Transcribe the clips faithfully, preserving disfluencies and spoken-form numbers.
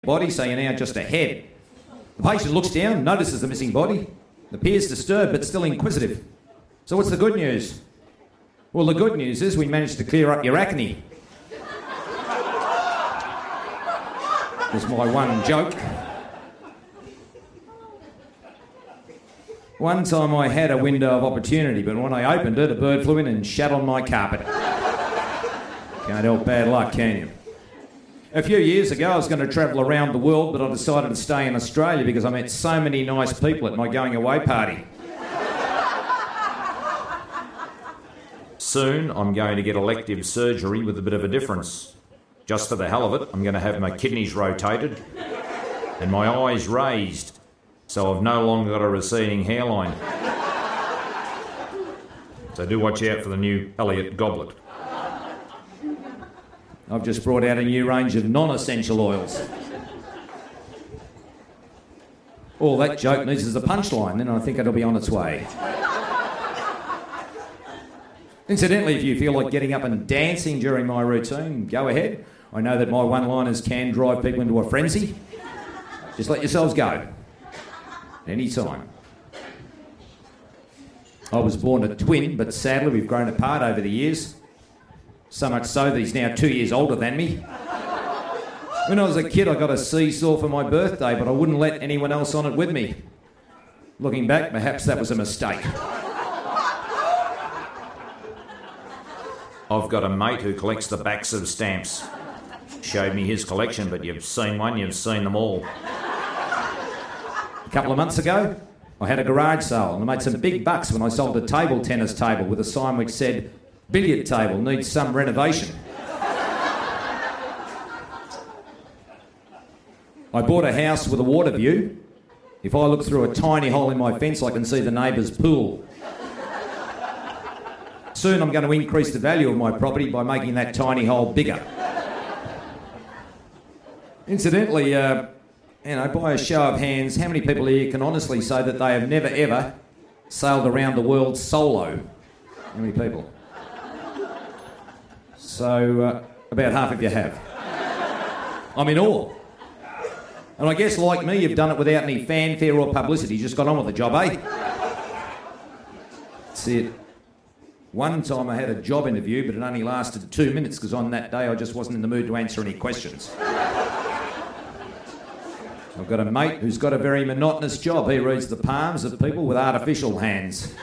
body, so you're now just a head. The patient looks down, notices the missing body, appears disturbed but still inquisitive. So what's the good news? Well, the good news is we managed to clear up your acne. That's my one joke. One time I had a window of opportunity, but when I opened it, a bird flew in and shat on my carpet. Can't help bad luck, can you? A few years ago, I was going to travel around the world, but I decided to stay in Australia because I met so many nice people at my going away party. Soon, I'm going to get elective surgery with a bit of a difference. Just for the hell of it, I'm going to have my kidneys rotated and my eyes raised, so I've no longer got a receding hairline. So do watch out for the new Elliott goblet. I've just brought out a new range of non-essential oils. All that joke needs is a punchline, then I think it'll be on its way. Incidentally, if you feel like getting up and dancing during my routine, go ahead. I know that my one-liners can drive people into a frenzy. Just let yourselves go. Any time. I was born a twin, but sadly we've grown apart over the years. So much so that he's now two years older than me. When I was a kid, I got a seesaw for my birthday, but I wouldn't let anyone else on it with me. Looking back, perhaps that was a mistake. I've got a mate who collects the backs of stamps. Showed me his collection, but you've seen one, you've seen them all. A couple of months ago, I had a garage sale and I made some big bucks when I sold a table tennis table with a sign which said, "Billiard table needs some renovation." I bought a house with a water view. If I look through a tiny hole in my fence, I can see the neighbour's pool. Soon I'm going to increase the value of my property by making that tiny hole bigger. Incidentally, uh, you know, by a show of hands, how many people here can honestly say that they have never ever sailed around the world solo? How many people? So, uh, about half of you have. I'm in awe. And I guess, like me, you've done it without any fanfare or publicity. You just got on with the job, eh? That's it. One time I had a job interview, but it only lasted two minutes because on that day I just wasn't in the mood to answer any questions. I've got a mate who's got a very monotonous job. He reads the palms of people with artificial hands.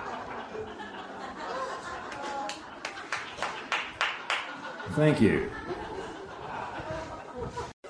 Thank you.